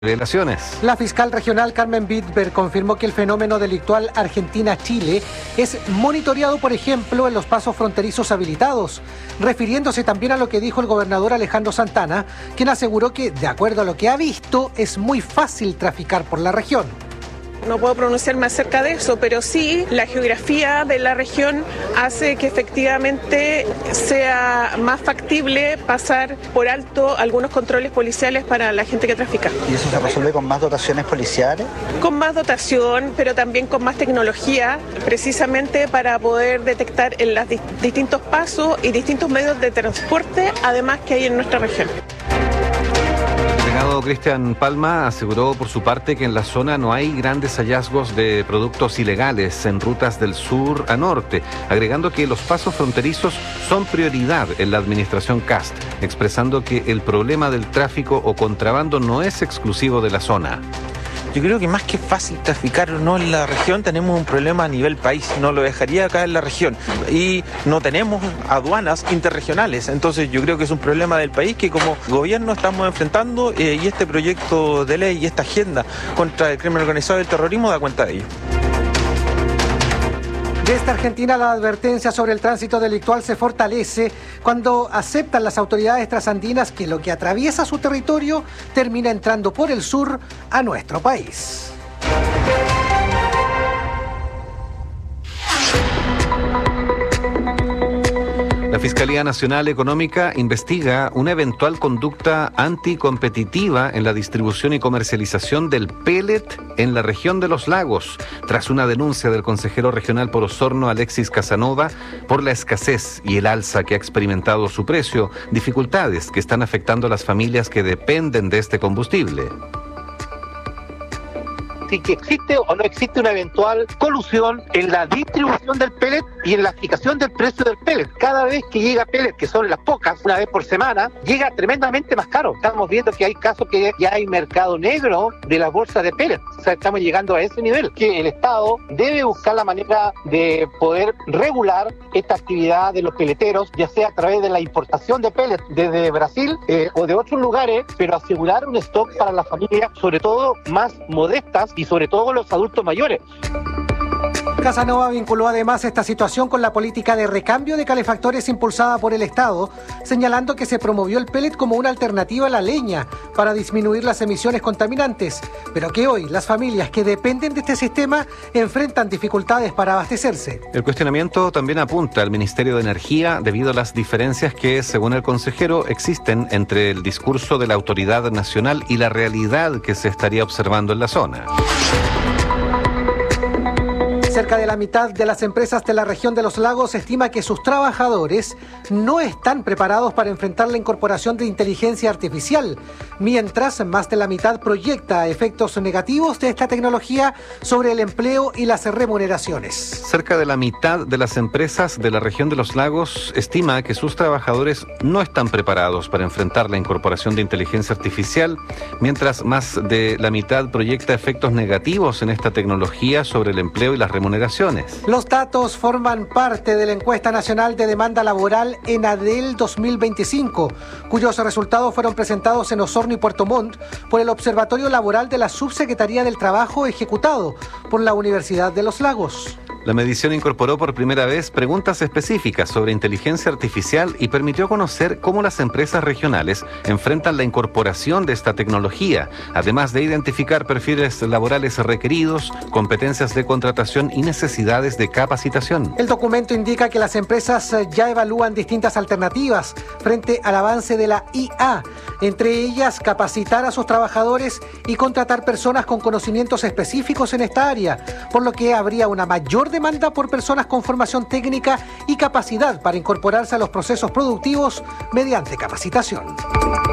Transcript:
Revelaciones. La fiscal regional Carmen Bitber confirmó que el fenómeno delictual Argentina-Chile es monitoreado, por ejemplo, en los pasos fronterizos habilitados, refiriéndose también a lo que dijo el gobernador Alejandro Santana, quien aseguró que, de acuerdo a lo que ha visto, es muy fácil traficar por la región. No puedo pronunciarme acerca de eso, pero sí la geografía de la región hace que efectivamente sea más factible pasar por alto algunos controles policiales para la gente que trafica. ¿Y eso se resuelve con más dotaciones policiales? Con más dotación, pero también con más tecnología, precisamente para poder detectar en los distintos pasos y distintos medios de transporte, además que hay en nuestra región. El delegado Cristian Palma aseguró por su parte que en la zona no hay grandes hallazgos de productos ilegales en rutas del sur a norte, agregando que los pasos fronterizos son prioridad en la administración Kast, expresando que el problema del tráfico o contrabando no es exclusivo de la zona. Yo creo que más que fácil traficar o no en la región, tenemos un problema a nivel país, no lo dejaría acá en la región. Y no tenemos aduanas interregionales, entonces yo creo que es un problema del país que como gobierno estamos enfrentando y este proyecto de ley y esta agenda contra el crimen organizado y el terrorismo da cuenta de ello. Desde Argentina, la advertencia sobre el tránsito delictual se fortalece cuando aceptan las autoridades trasandinas que lo que atraviesa su territorio termina entrando por el sur a nuestro país. La Fiscalía Nacional Económica investiga una eventual conducta anticompetitiva en la distribución y comercialización del pellet en la región de Los Lagos, tras una denuncia del consejero regional por Osorno, Alexis Casanova, por la escasez y el alza que ha experimentado su precio, dificultades que están afectando a las familias que dependen de este combustible. Si que existe o no existe una eventual colusión en la distribución del pellet y en la fijación del precio del pellet. Cada vez que llega pellet, que son las pocas, una vez por semana, llega tremendamente más caro. Estamos viendo que hay casos que ya hay mercado negro de las bolsas de pellet. O sea, estamos llegando a ese nivel, que el Estado debe buscar la manera de poder regular esta actividad de los peleteros, ya sea a través de la importación de pellet desde Brasil o de otros lugares, pero asegurar un stock para las familias, sobre todo más modestas, y sobre todo los adultos mayores. Casanova vinculó además esta situación con la política de recambio de calefactores impulsada por el Estado, señalando que se promovió el pellet como una alternativa a la leña para disminuir las emisiones contaminantes, pero que hoy las familias que dependen de este sistema enfrentan dificultades para abastecerse. El cuestionamiento también apunta al Ministerio de Energía debido a las diferencias que, según el consejero, existen entre el discurso de la autoridad nacional y la realidad que se estaría observando en la zona. Cerca de la mitad de las empresas de la región de Los Lagos estima que sus trabajadores no están preparados para enfrentar la incorporación de inteligencia artificial, mientras más de la mitad proyecta efectos negativos de esta tecnología sobre el empleo y las remuneraciones. Cerca de la mitad de las empresas de la región de Los Lagos estima que sus trabajadores no están preparados para enfrentar la incorporación de inteligencia artificial, mientras más de la mitad proyecta efectos negativos en esta tecnología sobre el empleo y las remuneraciones. Los datos forman parte de la encuesta nacional de demanda laboral ENADEL 2025, cuyos resultados fueron presentados en Osorno y Puerto Montt por el Observatorio Laboral de la Subsecretaría del Trabajo ejecutado por la Universidad de Los Lagos. La medición incorporó por primera vez preguntas específicas sobre inteligencia artificial y permitió conocer cómo las empresas regionales enfrentan la incorporación de esta tecnología, además de identificar perfiles laborales requeridos, competencias de contratación y necesidades de capacitación. El documento indica que las empresas ya evalúan distintas alternativas frente al avance de la IA, entre ellas capacitar a sus trabajadores y contratar personas con conocimientos específicos en esta área, por lo que habría una mayor demanda por personas con formación técnica y capacidad para incorporarse a los procesos productivos mediante capacitación.